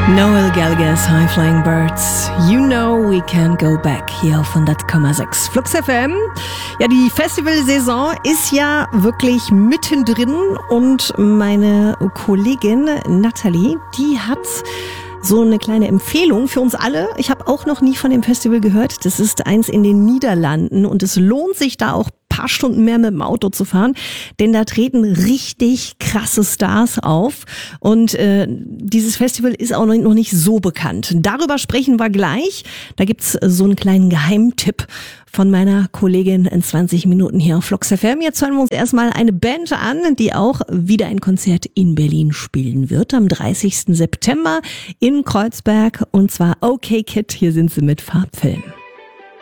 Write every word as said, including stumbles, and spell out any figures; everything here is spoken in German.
Noel Gallagher's High Flying Birds. You know we can't go back hier auf hundert Komma sechs Flux F M. Ja, die Festivalsaison ist ja wirklich mittendrin und meine Kollegin Nathalie, die hat so eine kleine Empfehlung für uns alle. Ich habe auch noch nie von dem Festival gehört. Das ist eins in den Niederlanden und es lohnt sich da auch paar Stunden mehr mit dem Auto zu fahren, denn da treten richtig krasse Stars auf und äh, dieses Festival ist auch noch nicht so bekannt. Darüber sprechen wir gleich. Da gibt's so einen kleinen Geheimtipp von meiner Kollegin in zwanzig Minuten hier auf Flux F M. Jetzt hören wir uns erstmal eine Band an, die auch wieder ein Konzert in Berlin spielen wird am dreißigsten September in Kreuzberg und zwar OK Kid. Hier sind sie mit Farbfilm.